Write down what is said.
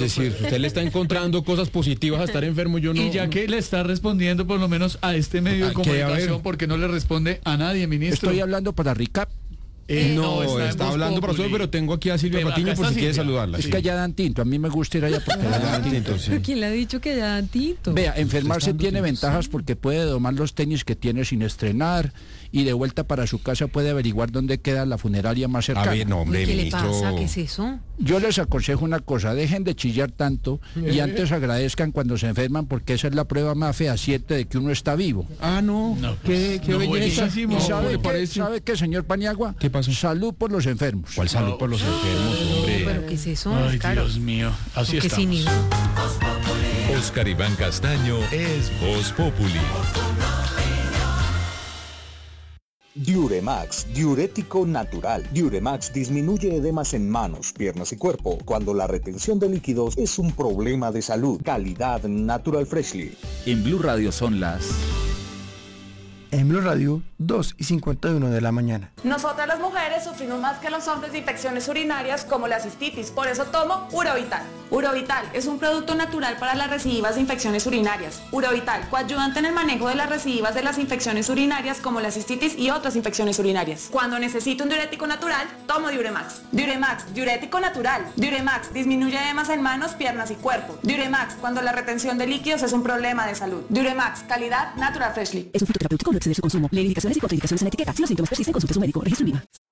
decir, usted le está encontrando cosas positivas a estar enfermo, yo no... Y ya que le está respondiendo por lo menos a este medio de ¿A qué? A ver. comunicación, ¿por qué no le responde a nadie, ministro? Estoy hablando para RICAP. No, en está Voz hablando, Populi. profesor, pero tengo aquí a Silvia Pero Patiño acá por está si quiere Silvia. saludarla. Es que allá dan tinto, a mí me gusta ir allá porque allá dan tinto. Sí. ¿Pero quién le ha dicho que ya dan tinto? Vea, enfermarse dando tiene tintos. ventajas porque puede domar los tenis que tiene sin estrenar y de vuelta para su casa puede averiguar dónde queda la funeraria más A cercana. ver, no, hombre, ¿Qué le ministro. pasa? ¿Qué es eso? Yo les aconsejo una cosa, dejen de chillar tanto y antes agradezcan cuando se enferman porque esa es la prueba más fehaciente de que uno está vivo. Ah, no, No, qué no, belleza. buenísimo. ¿Y No, sabe ¿le qué, parece? sabe qué, señor Paniagua? ¿Qué pasó? Salud por los enfermos. ¿Cuál salud por los enfermos, hombre? ¿Pero qué es eso? Ay, Claro. Dios mío, así Qué estamos. cinismo. Oscar Iván Castaño es Voz Populi. Diuremax, diurético natural. Diuremax disminuye edemas en manos, piernas y cuerpo cuando la retención de líquidos es un problema de salud. Calidad Natural Freshly. En Blue Radio son las... En Blue Radio, 2:51 de la mañana. Nosotras las mujeres sufrimos más que los hombres de infecciones urinarias como la cistitis, por eso tomo Urovital. Urovital es un producto natural para las recidivas de infecciones urinarias. Urovital, coayudante en el manejo de las recidivas de las infecciones urinarias como la cistitis y otras infecciones urinarias. Cuando necesito un diurético natural, tomo Diuremax. Diuremax, diurético natural. Diuremax disminuye edemas en manos, piernas y cuerpo. Diuremax, cuando la retención de líquidos es un problema de salud. Diuremax, calidad Natural Freshly. Es un fruto terapéutico, no exceder su consumo. Lee indicaciones y contraindicaciones en la etiqueta. Si los síntomas persisten, consulte a su médico. Registro INVIMA.